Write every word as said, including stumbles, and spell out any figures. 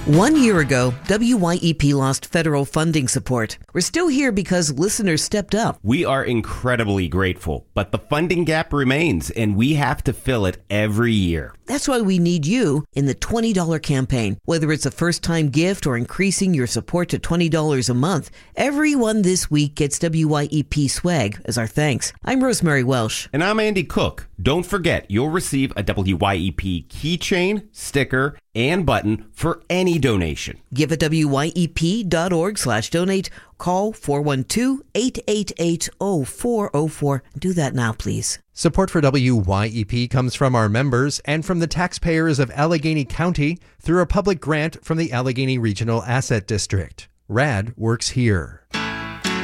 One year ago, W Y E P lost federal funding support. We're still here because listeners stepped up. We are incredibly grateful, but the funding gap remains, and we have to fill it every year. That's why we need you in the twenty dollars campaign. Whether it's a first-time gift or increasing your support to twenty dollars a month, everyone this week gets W Y E P swag as our thanks. I'm Rosemary Welsh. And I'm Andy Cook. Don't forget, you'll receive a W Y E P keychain, sticker, and button for any donation. Give at W Y E P dot org slash donate. Call four one two, eight eight eight, zero four zero four. Do that now, please. Support for W Y E P comes from our members and from the taxpayers of Allegheny County through a public grant from the Allegheny Regional Asset District. RAD works here.